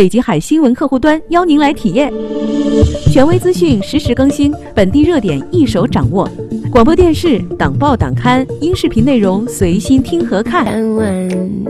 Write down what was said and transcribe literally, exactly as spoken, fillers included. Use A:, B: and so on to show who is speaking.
A: 北极海新闻客户端邀您来体验。权威资讯实时更新，本地热点一手掌握。广播电视、党报党刊、音视频内容随心听和看。